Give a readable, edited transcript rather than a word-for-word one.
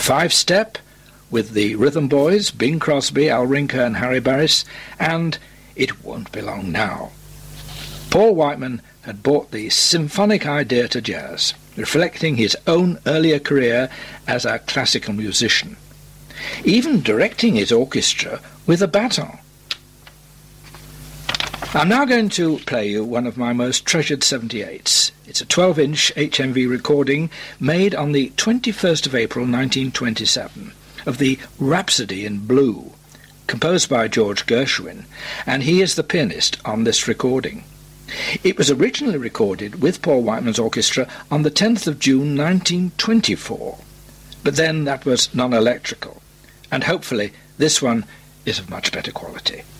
Five-Step, with the Rhythm Boys, Bing Crosby, Al Rinker and Harry Barris, and It Won't Be Long Now. Paul Whiteman had brought the symphonic idea to jazz, reflecting his own earlier career as a classical musician, even directing his orchestra with a baton. I'm now going to play you one of my most treasured 78s. It's a 12-inch HMV recording made on the 21st of April 1927 of the Rhapsody in Blue, composed by George Gershwin, and he is the pianist on this recording. It was originally recorded with Paul Whiteman's orchestra on the 10th of June 1924, but then that was non-electrical, and hopefully this one is of much better quality.